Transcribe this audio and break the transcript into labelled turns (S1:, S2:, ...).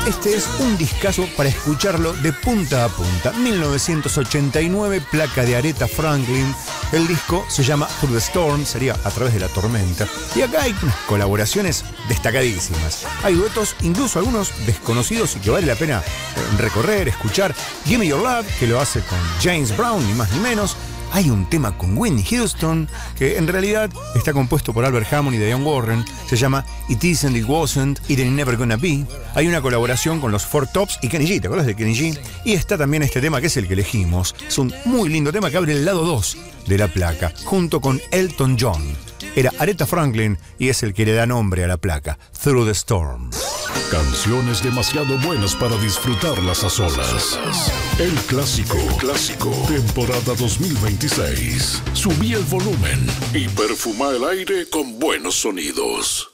S1: Este es un discazo para escucharlo de punta a punta. 1989, placa de Aretha Franklin. El disco se llama Through the Storm, sería A través de la tormenta. Y acá hay unas colaboraciones destacadísimas. Hay duetos, incluso algunos desconocidos y que vale la pena recorrer, escuchar. Gimme Your Love, que lo hace con James Brown, ni más ni menos. Hay un tema con Whitney Houston que en realidad está compuesto por Albert Hammond y Diane Warren. Se llama It Isn't, It Wasn't, It Ain't Never Gonna Be. Hay una colaboración con los Four Tops y Kenny G. ¿Te acuerdas de Kenny G? Y está también este tema que es el que elegimos. Es un muy lindo tema que abre el lado 2 de la placa, junto con Elton John. Era Aretha Franklin y es el que le da nombre a la placa, Through the Storm.
S2: Canciones demasiado buenas para disfrutarlas a solas. El clásico, temporada 2026. Subí el volumen y perfuma el aire con buenos sonidos.